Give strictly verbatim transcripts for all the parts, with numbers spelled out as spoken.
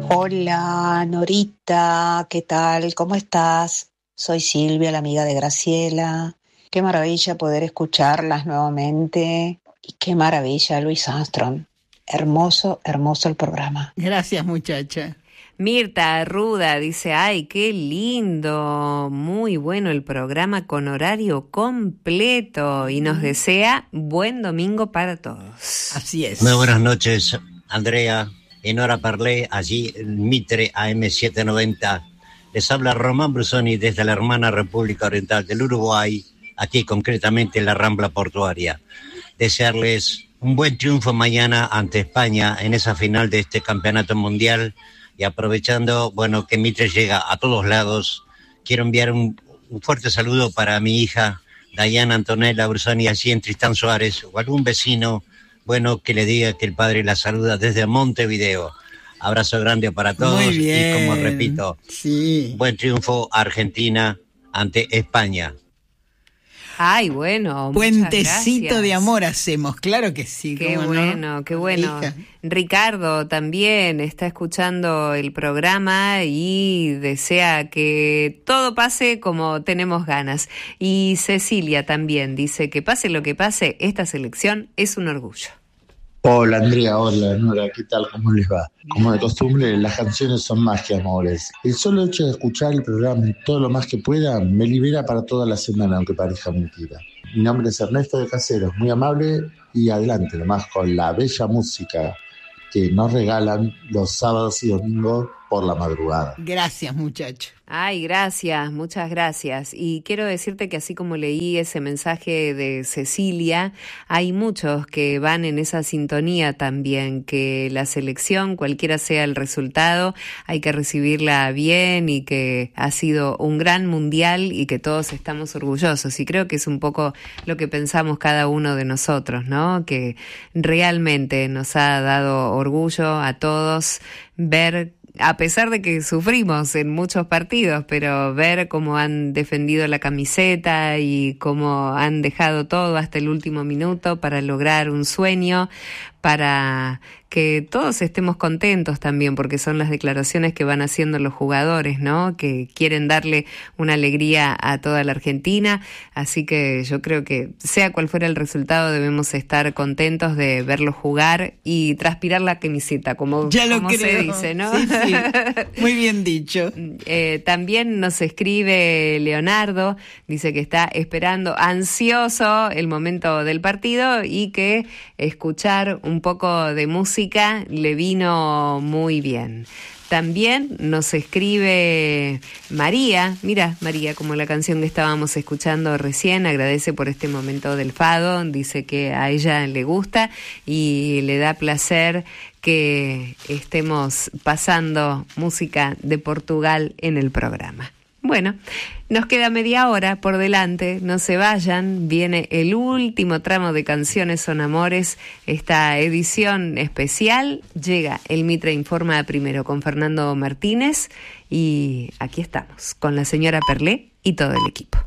Hola, Norita, ¿qué tal? ¿Cómo estás? Soy Silvia, la amiga de Graciela. Qué maravilla poder escucharlas nuevamente. Y qué maravilla, Luis Armstrong. Hermoso, hermoso el programa. Gracias, muchacha. Mirta Ruda dice, ay, qué lindo, muy bueno el programa con horario completo y nos desea buen domingo para todos. Así es. Muy buenas noches, Andrea. En hora parlé, allí en Mitre A M setecientos noventa. Les habla Román Brusoni desde la hermana República Oriental del Uruguay, aquí concretamente en la Rambla Portuaria. Desearles un buen triunfo mañana ante España en esa final de este campeonato mundial. Y aprovechando, bueno, que Mitre llega a todos lados, quiero enviar un, un fuerte saludo para mi hija Dayana Antonella Brusoni, allí en Tristán Suárez, o algún vecino, bueno, que le diga que el padre la saluda desde Montevideo. Abrazo grande para todos. Muy bien. Y como repito, sí. Buen triunfo Argentina ante España. Ay, bueno, puentecito de amor hacemos, claro que sí. Qué bueno, no? qué bueno. Hija. Ricardo también está escuchando el programa y desea que todo pase como tenemos ganas. Y Cecilia también dice que pase lo que pase, esta selección es un orgullo. Hola Andrea, hola Nora, ¿qué tal? ¿Cómo les va? Como de costumbre, las canciones son más que amores. El solo hecho de escuchar el programa todo lo más que pueda me libera para toda la semana, aunque parezca mentira. Mi nombre es Ernesto de Caseros, muy amable y adelante nomás con la bella música que nos regalan los sábados y domingos por la madrugada. Gracias, muchacho. Ay, gracias, muchas gracias. Y quiero decirte que así como leí ese mensaje de Cecilia, hay muchos que van en esa sintonía también, que la selección, cualquiera sea el resultado, hay que recibirla bien y que ha sido un gran mundial y que todos estamos orgullosos. Y creo que es un poco lo que pensamos cada uno de nosotros, ¿no? Que realmente nos ha dado orgullo a todos ver, a pesar de que sufrimos en muchos partidos, pero ver cómo han defendido la camiseta y cómo han dejado todo hasta el último minuto para lograr un sueño, para que todos estemos contentos también, porque son las declaraciones que van haciendo los jugadores, ¿no? Que quieren darle una alegría a toda la Argentina, así que yo creo que sea cual fuera el resultado debemos estar contentos de verlos jugar y transpirar la camiseta, como, ya lo como creo. se dice, ¿no? Sí, sí. Muy bien dicho. Eh, también nos escribe Leonardo, dice que está esperando ansioso el momento del partido y que escuchar un poco de música le vino muy bien. También nos escribe María, mira María, como la canción que estábamos escuchando recién, agradece por este momento del fado, dice que a ella le gusta y le da placer que estemos pasando música de Portugal en el programa. Bueno, nos queda media hora por delante, no se vayan, viene el último tramo de Canciones son Amores, esta edición especial, llega el Mitre Informa primero con Fernando Martínez y aquí estamos con la señora Perlé y todo el equipo.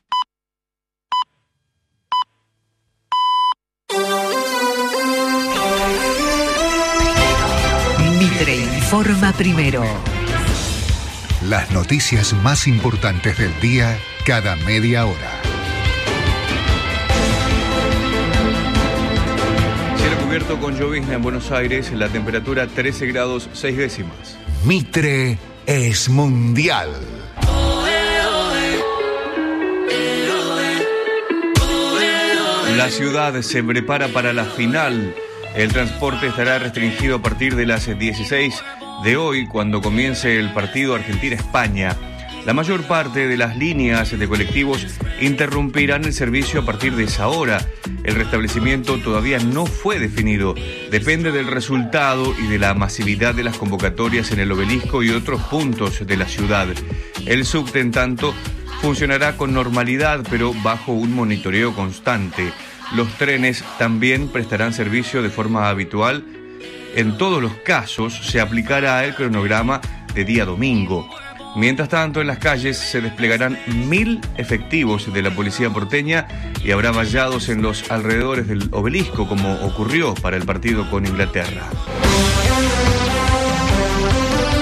Mitre Informa primero. Las noticias más importantes del día cada media hora. Cielo cubierto con llovizna en Buenos Aires, la temperatura trece grados seis décimas. Mitre es mundial. La ciudad se prepara para la final. El transporte estará restringido a partir de las dieciséis de hoy, cuando comience el partido Argentina-España. La mayor parte de las líneas de colectivos interrumpirán el servicio a partir de esa hora. El restablecimiento todavía no fue definido. Depende del resultado y de la masividad de las convocatorias en el Obelisco y otros puntos de la ciudad. El subte, en tanto, funcionará con normalidad, pero bajo un monitoreo constante. Los trenes también prestarán servicio de forma habitual. En todos los casos se aplicará el cronograma de día domingo. Mientras tanto, en las calles se desplegarán mil efectivos de la policía porteña y habrá vallados en los alrededores del Obelisco, como ocurrió para el partido con Inglaterra.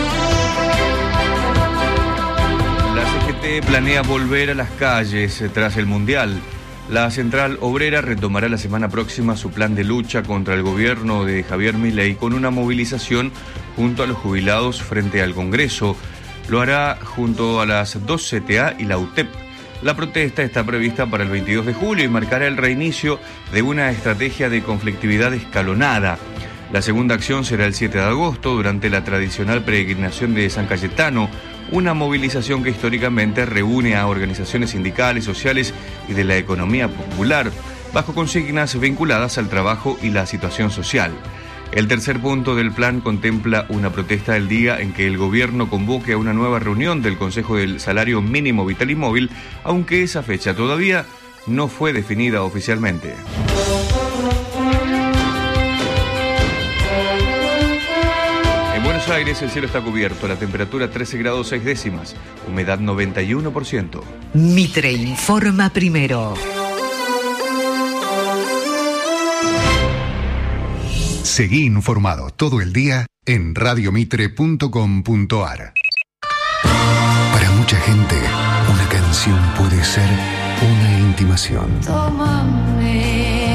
T planea volver a las calles tras el Mundial. La Central Obrera retomará la semana próxima su plan de lucha contra el gobierno de Javier Milei con una movilización junto a los jubilados frente al Congreso. Lo hará junto a las dos C T A y la U T E P. La protesta está prevista para el veintidós de julio y marcará el reinicio de una estrategia de conflictividad escalonada. La segunda acción será el siete de agosto, durante la tradicional peregrinación de San Cayetano, una movilización que históricamente reúne a organizaciones sindicales, sociales y de la economía popular, bajo consignas vinculadas al trabajo y la situación social. El tercer punto del plan contempla una protesta el día en que el gobierno convoque a una nueva reunión del Consejo del Salario Mínimo Vital y Móvil, aunque esa fecha todavía no fue definida oficialmente. En Buenos Aires el cielo está cubierto, la temperatura trece grados seis décimas, humedad noventa y uno por ciento. Mitre informa primero. Seguí informado todo el día en radio mitre punto com punto a r. Para mucha gente, una canción puede ser una intimación. Tómame,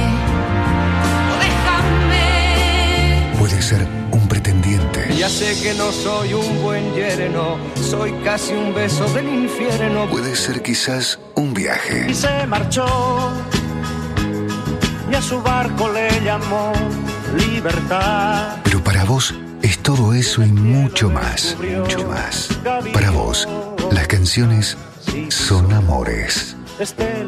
déjame. Puede ser un pretendiente. Ya sé que no soy un buen yerno, soy casi un beso del infierno. Puede ser quizás un viaje. Y se marchó, y a su barco le llamó libertad. Pero para vos es todo eso y mucho más, mucho más. Para vos, las canciones son amores.